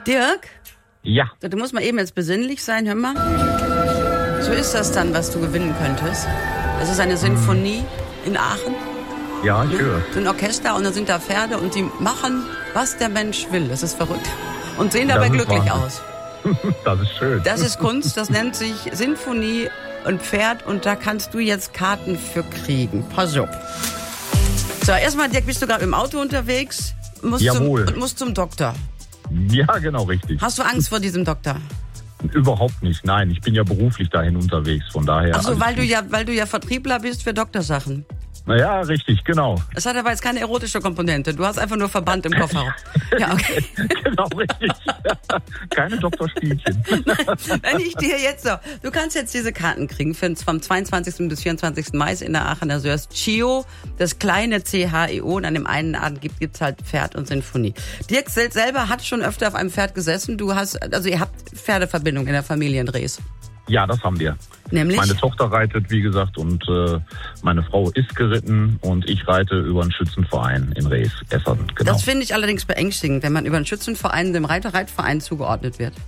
Dirk? Ja. Du musst mal eben jetzt besinnlich sein, hör mal. So ist das dann, was du gewinnen könntest. Das ist eine Sinfonie in Aachen. Ja, ich höre. So ein Orchester und da sind da Pferde und die machen, was der Mensch will. Das ist verrückt. Und sehen dabei glücklich aus. Das ist schön. Das ist Kunst, das nennt sich Sinfonie und Pferd und da kannst du jetzt Karten für kriegen. Pass auf. So, erstmal, Dirk, bist du gerade im Auto unterwegs? Musst zum Doktor. Ja, genau, richtig. Hast du Angst vor diesem Doktor? Überhaupt nicht, nein. Ich bin ja beruflich dahin unterwegs, von daher... Ach so, weil du ja Vertriebler bist für Doktorsachen. Ja, richtig, genau. Es hat aber jetzt keine erotische Komponente. Du hast einfach nur Verband im Kofferraum. Ja, okay. Genau, richtig. Keine Doktorspielchen. Wenn ich dir jetzt so... Du kannst jetzt diese Karten kriegen vom 22. bis 24. Mai in der Aachener Sörs. Chio, das kleine CHEO. Und an dem einen Abend gibt's halt Pferd und Sinfonie. Dirk selber hat schon öfter auf einem Pferd gesessen. Ihr habt Pferdeverbindung in der Familie in Rees. Ja, das haben wir. Nämlich? Meine Tochter reitet, wie gesagt, und meine Frau ist geritten und ich reite über einen Schützenverein in Rees, Essern, genau. Das finde ich allerdings beängstigend, wenn man über einen Schützenverein dem Reitverein zugeordnet wird.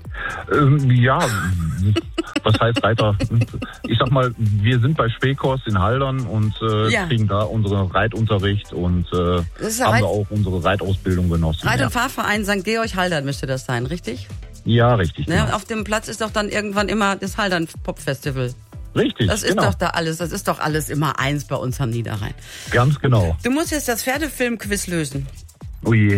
Ja, was heißt Reiter? Ich sag mal, wir sind bei Spekos in Haldern und kriegen da unseren Reitunterricht und haben da auch unsere Reitausbildung genossen. Reit- und Fahrverein St. Georg Haldern müsste das sein, richtig? Ja, richtig. Ne, genau. auf dem Platz ist doch dann irgendwann immer das Haldern Pop Festival. Richtig, das ist doch da alles, das ist doch alles immer eins bei uns am Niederrhein. Ganz genau. Du musst jetzt das Pferdefilm-Quiz lösen. Oh je.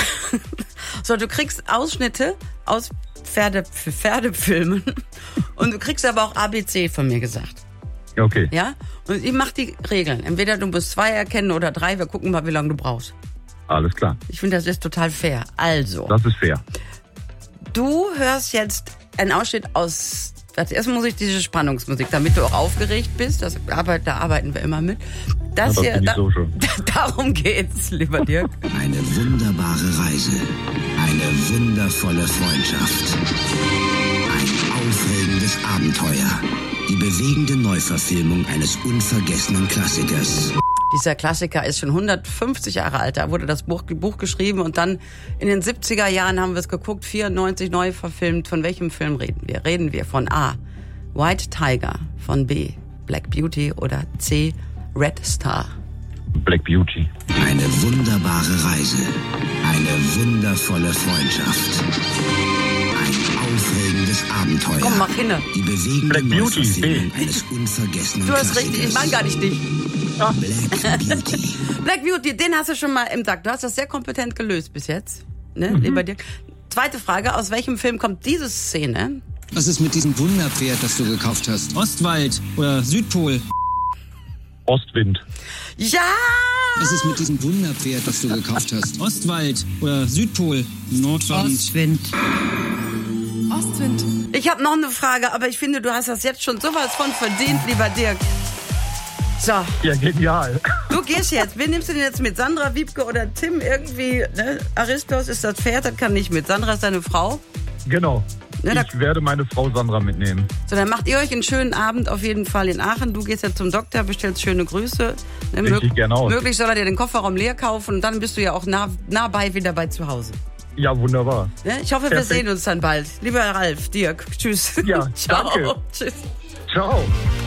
So, du kriegst Ausschnitte aus Pferdefilmen und du kriegst aber auch ABC von mir gesagt. Okay. Ja? Und ich mach die Regeln. Entweder du musst 2 erkennen oder 3. Wir gucken mal, wie lange du brauchst. Alles klar. Ich finde, das ist total fair. Also. Das ist fair. Du hörst jetzt einen Ausschnitt aus... Als erstes muss ich diese Spannungsmusik, damit du auch aufgeregt bist. Da arbeiten wir immer mit. Das hier, darum geht's, lieber Dirk. Eine wunderbare Reise. Eine wundervolle Freundschaft. Ein aufregendes Abenteuer. Die bewegende Neuverfilmung eines unvergessenen Klassikers. Dieser Klassiker ist schon 150 Jahre alt. Da wurde das Buch geschrieben und dann in den 70er Jahren haben wir es geguckt, 94 neu verfilmt. Von welchem Film reden wir? Reden wir von A. White Tiger, von B. Black Beauty oder C. Red Star? Black Beauty. Eine wunderbare Reise. Eine wundervolle Freundschaft. Ein aufregendes Abenteuer. Komm, mach hin. Die bewegende Neuverfilmung eines unvergessenen Du hast Klassikers. richtig, ich meine gar nicht dich. Black Beauty. Black Beauty, den hast du schon mal im Sack. Du hast das sehr kompetent gelöst bis jetzt, ne, lieber Dirk. Zweite Frage, aus welchem Film kommt diese Szene? Was ist mit diesem Wunderpferd, das du gekauft hast? Ostwald oder Südpol? Ostwind. Ja! Was ist mit diesem Wunderpferd, das du gekauft hast? Ostwald oder Südpol? Nordwand. Ostwind. Ostwind. Ich habe noch eine Frage, aber ich finde, du hast das jetzt schon sowas von verdient, lieber Dirk. So. Ja, genial. Du gehst jetzt. Wen nimmst du denn jetzt mit? Sandra, Wiebke oder Tim? Irgendwie, ne? Aristos ist das Pferd, das kann nicht mit. Sandra ist deine Frau? Genau. Ne, ich werde meine Frau Sandra mitnehmen. So, dann macht ihr euch einen schönen Abend auf jeden Fall in Aachen. Du gehst jetzt zum Doktor, bestellst schöne Grüße. Ne, Richtig gerne aus. Möglich soll er dir den Kofferraum leer kaufen und dann bist du ja auch nah bei wieder bei zu Hause. Ja, wunderbar. Ne? Ich hoffe, wir sehen uns dann bald. Lieber Ralf, Dirk, tschüss. Ja, Ciao. danke. Tschüss. Ciao.